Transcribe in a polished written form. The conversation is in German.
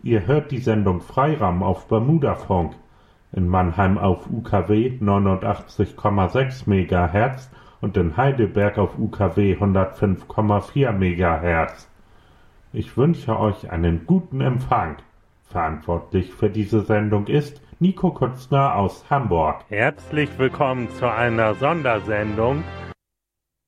Ihr hört die Sendung Freiraum auf Bermudafunk. In Mannheim auf UKW 89,6 MHz und in Heidelberg auf UKW 105,4 MHz. Ich wünsche euch einen guten Empfang. Verantwortlich für diese Sendung ist Nico Kutzner aus Hamburg. Herzlich willkommen zu einer Sondersendung